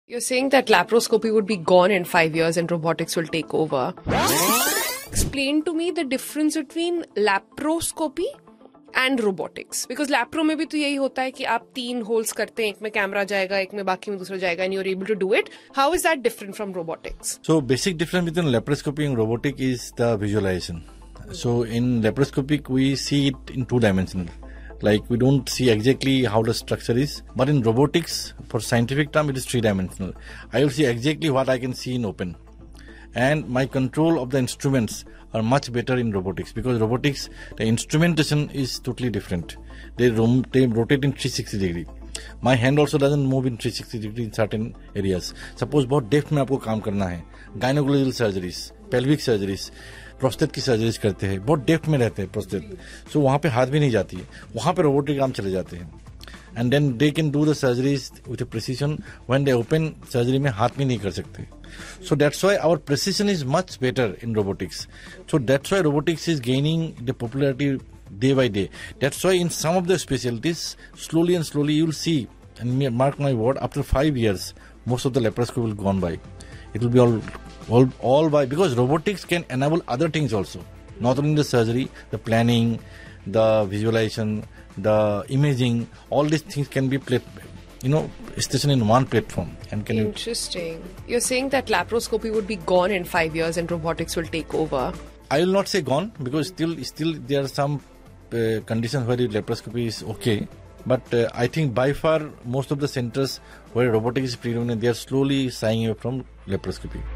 You're saying that laparoscopy would be gone in 5 years and robotics will take over. Explain to me the difference between laparoscopy and robotics. Because lapro में भी तो यही होता है कि आप 3 holes करते हैं, एक में कैमरा जाएगा, एक में बाकी में दूसरा जाएगा, and you're able to do it. How is that different from robotics? So basic difference between laparoscopy and robotic is the visualization. So in laparoscopic we see it in 2 dimensional. Like we don't see exactly how the structure is, but in robotics, for scientific term, it is 3 dimensional. I will see exactly what I can see in open, and my control of the instruments are much better in robotics, because robotics the instrumentation is totally different. They rotate in 360 degree. My hand also doesn't move in 360 degree in certain areas. Suppose बहुत depth में आपको काम करना है, gynaecological surgeries, pelvic surgeries, prostate की surgeries करते हैं, बहुत डेप्थ में रहते हैं प्रोस्टेट, सो वहाँ पे हाथ भी नहीं जाती है, वहाँ पे रोबोटिक आर्म चले जाते हैं, and then they can do the surgeries with A precision when they open surgery में हाथ भी नहीं कर सकते. So that's why our precision is much better in robotics. So that's why robotics is gaining the popularity day by day. That's why in some of the specialties, slowly and slowly you will see, and mark my word, after 5 years, most of the laparoscopy will gone by. It will be all by, because robotics can enable other things also. Not only the surgery, the planning, the visualization, the imaging, all these things can be stationed in one platform. And can Interesting. You're saying that laparoscopy would be gone in 5 years and robotics will take over. I will not say gone, because still there are some conditions where laparoscopy is okay. But I think by far most of the centers where robotics is predominant, they are slowly shying away from laparoscopy.